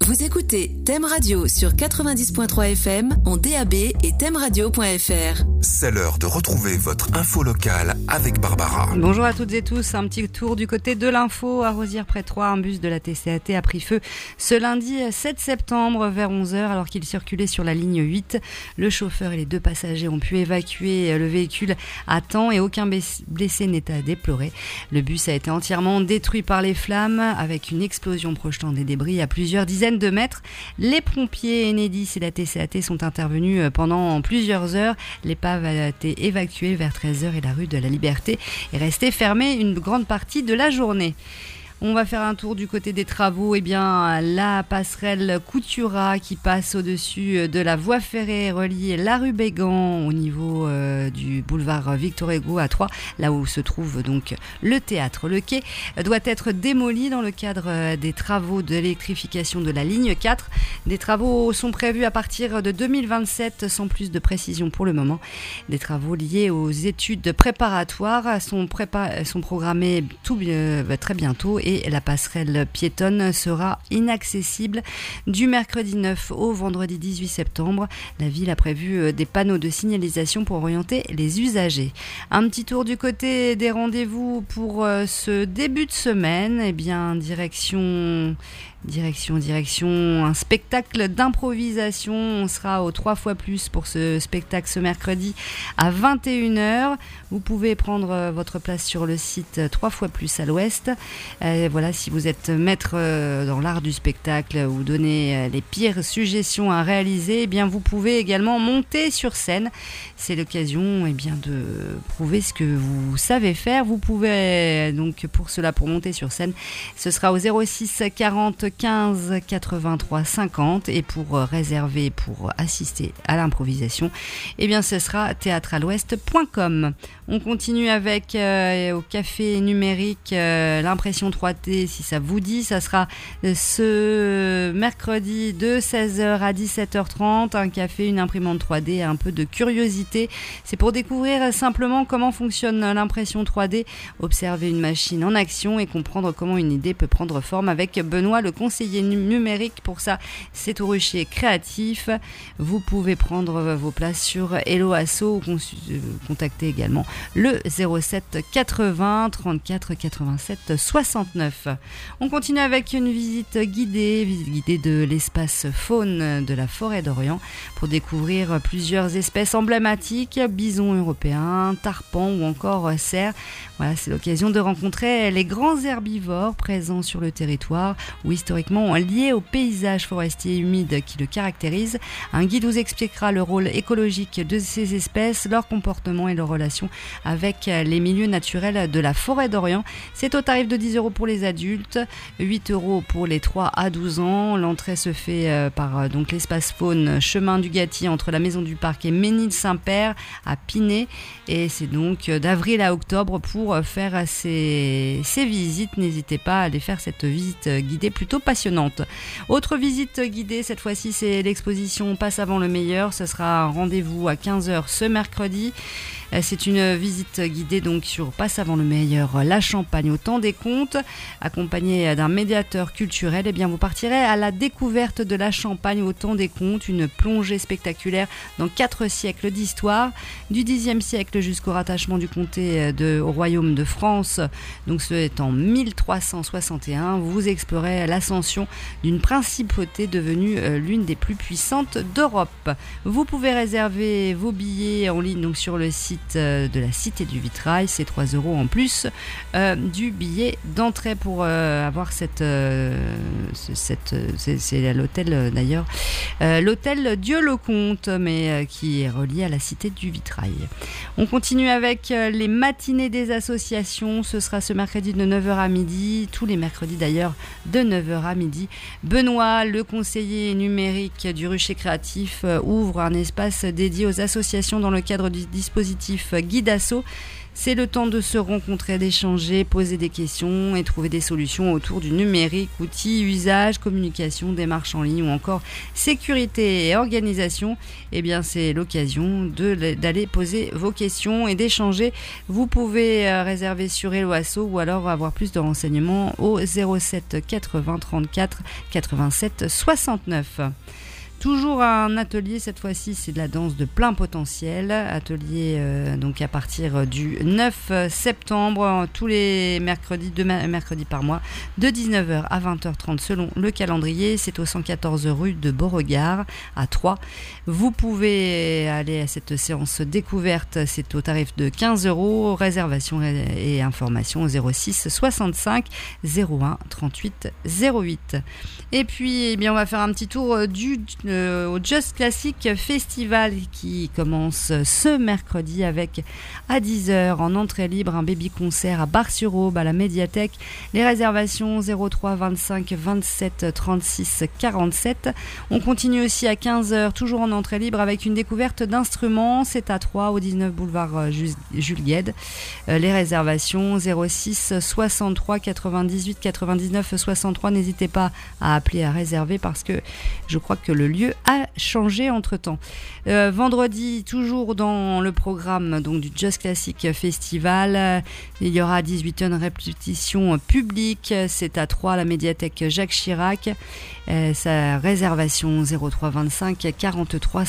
Vous écoutez Thème Radio sur 90.3 FM en DAB et thèmeradio.fr. C'est l'heure de retrouver votre info locale avec Barbara. Bonjour à toutes et tous, un petit tour du côté de l'info. À Rosières-près-Troyes, un bus de la TCAT a pris feu ce lundi 7 septembre vers 11h alors qu'il circulait sur la ligne 8. Le chauffeur et les deux passagers ont pu évacuer le véhicule à temps et aucun blessé n'est à déplorer. Le bus a été entièrement détruit par les flammes avec une explosion projetant des débris à plusieurs dizaines de mètres. Les pompiers Enedis et la TCAT sont intervenus pendant plusieurs heures. L'épave a été évacuée vers 13h et la rue de la Liberté est restée fermée une grande partie de la journée. On va faire un tour du côté des travaux. La passerelle Coutura qui passe au-dessus de la voie ferrée relie la rue Bégan au niveau du boulevard Victor Hugo à Troyes, là où se trouve donc le théâtre. Le quai doit être démoli dans le cadre des travaux d'électrification de la ligne 4. Des travaux sont prévus à partir de 2027 sans plus de précision pour le moment. Des travaux liés aux études préparatoires sont programmés très bientôt et la passerelle piétonne sera inaccessible du mercredi 9 au vendredi 18 septembre. La ville a prévu des panneaux de signalisation pour orienter les usagers. Un petit tour du côté des rendez-vous pour ce début de semaine. Direction un spectacle d'improvisation. On sera au 3 fois plus pour ce spectacle ce mercredi à 21h. Vous pouvez prendre votre place sur le site 3 fois plus à l'ouest. Voilà, si vous êtes maître dans l'art du spectacle ou donnez les pires suggestions à réaliser, vous pouvez également monter sur scène. C'est l'occasion de prouver ce que vous savez faire. Vous pouvez donc pour monter sur scène, ce sera au 06 40 15 83 50 et pour réserver, pour assister à l'improvisation, ce sera théâtrealouest.com. On continue avec au café numérique l'impression 3D, si ça vous dit, ça sera ce mercredi de 16h à 17h30, un café, une imprimante 3D, un peu de curiosité. C'est pour découvrir simplement comment fonctionne l'impression 3D, observer une machine en action et comprendre comment une idée peut prendre forme avec Benoît, le conseiller numérique. Pour ça, c'est au Rucher Créatif. Vous pouvez prendre vos places sur Hello Asso ou contacter également le 07 80 34 87 69. On continue avec une visite guidée de l'espace faune de la forêt d'Orient pour découvrir plusieurs espèces emblématiques, bisons européens, tarpans ou encore cerfs. Voilà, c'est l'occasion de rencontrer les grands herbivores présents sur le territoire ou historiquement liés au paysage forestier humide qui le caractérise. Un guide vous expliquera le rôle écologique de ces espèces, leur comportement et leur relation avec les milieux naturels de la forêt d'Orient. C'est au tarif de 10 € pour les adultes, 8 € pour les 3 à 12 ans. L'entrée se fait par l'espace faune chemin du Gâti entre la maison du parc et Ménil-Saint-Père à Pinet. Et c'est donc d'avril à octobre pour faire ces visites. N'hésitez pas à aller faire cette visite guidée plutôt passionnante. Autre visite guidée, cette fois-ci c'est l'exposition Passe avant le meilleur. Ce sera un rendez-vous à 15h ce mercredi. C'est une visite guidée sur Passe avant le meilleur, la Champagne au temps des contes, accompagné d'un médiateur culturel. Vous partirez à la découverte de la Champagne au temps des contes, une plongée spectaculaire dans 4 siècles d'histoire, du Xe siècle jusqu'au rattachement du comté au royaume de France. Donc c'est en 1361. Vous explorez l'ascension d'une principauté devenue l'une des plus puissantes d'Europe. Vous pouvez réserver vos billets en ligne sur le site de la Cité du Vitrail. C'est 3 € en plus du billet d'entrée pour avoir c'est à l'hôtel d'ailleurs, l'hôtel Dieu-le-Comte, mais qui est relié à la Cité du Vitrail. On continue avec les matinées des associations. Ce sera ce mercredi de 9h à midi, tous les mercredis d'ailleurs de 9h à midi. Benoît, le conseiller numérique du Rucher Créatif, ouvre un espace dédié aux associations dans le cadre du dispositif Guide Asso. C'est le temps de se rencontrer, d'échanger, poser des questions et trouver des solutions autour du numérique, outils, usages, communication, démarches en ligne ou encore sécurité et organisation. Eh bien, c'est l'occasion d'aller poser vos questions et d'échanger. Vous pouvez réserver sur Hello Asso ou alors avoir plus de renseignements au 07 80 34 87 69. Toujours un atelier, cette fois-ci c'est de la danse de plein potentiel, atelier donc à partir du 9 septembre, tous les mercredis, 2 mercredis par mois, de 19h à 20h30 selon le calendrier. C'est au 114 rue de Beauregard à Troyes. Vous pouvez aller à cette séance découverte, c'est au tarif de 15 €, réservation et information au 06 65 01 38 08. Et puis eh bien, on va faire un petit tour au Just Classic Festival qui commence ce mercredi avec à 10h en entrée libre un baby concert à Bar-sur-Aube à la médiathèque. Les réservations 03 25 27 36 47. On continue aussi à 15h toujours en entrée libre avec une découverte d'instruments. C'est à Troyes au 19 boulevard Jules Guesde. Les réservations 06 63 98 99 63. N'hésitez pas à appeler, à réserver parce que je crois que le lieu a changé entre temps. Vendredi, toujours dans le programme donc du Just Classic Festival, il y aura à 18h une répétition publique. C'est à Troyes, la médiathèque Jacques Chirac. Sa réservation 03 25 43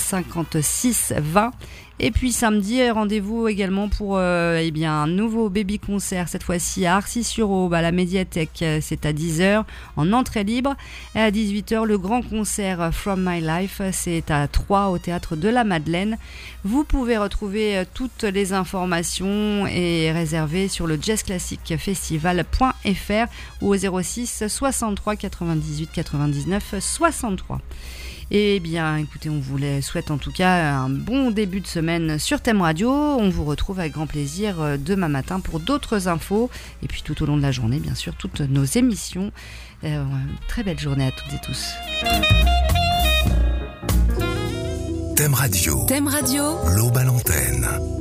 56 20. Et puis samedi, rendez-vous également pour un nouveau baby concert, cette fois-ci à Arcis-sur-Aube, à la médiathèque. C'est à 10h en entrée libre. Et à 18h, le grand concert From My Life, c'est à Troyes au théâtre de la Madeleine. Vous pouvez retrouver toutes les informations et réserver sur le jazzclassicfestival.fr ou au 06 63 98 99 63. Eh bien, écoutez, on vous souhaite en tout cas un bon début de semaine sur Thème Radio. On vous retrouve avec grand plaisir demain matin pour d'autres infos. Et puis tout au long de la journée, bien sûr, toutes nos émissions. Très belle journée à toutes et tous. Thème Radio. Thème Radio. L'aube à l'antenne.